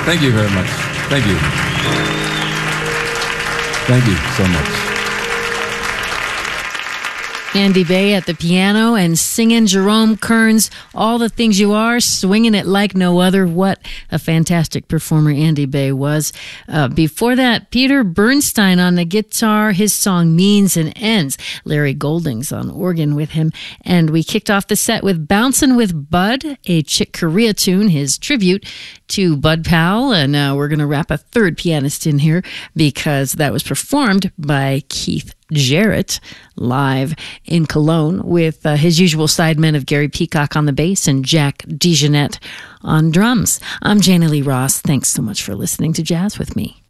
Thank you very much. Thank you. Thank you so much. Andy Bay at the piano and singing. Jerome Kearns, All the Things You Are, swinging it like no other. What a fantastic performer Andy Bay was. Before that, Peter Bernstein on the guitar, his song Means and Ends. Larry Goldings on organ with him. And we kicked off the set with Bouncin' with Bud, a Chick Corea tune, his tribute to Bud Powell. And we're going to wrap a third pianist in here because that was performed by Keith Jarrett live in Cologne with his usual sidemen of Gary Peacock on the bass and Jack DeJohnette on drums. I'm Jana Lee Ross. Thanks so much for listening to Jazz with Me.